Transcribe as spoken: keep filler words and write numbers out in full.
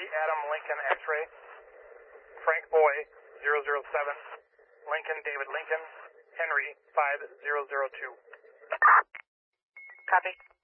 Adam Lincoln X-ray. Frank Boy, zero zero seven. Lincoln David Lincoln. Henry, five zero zero two. Copy.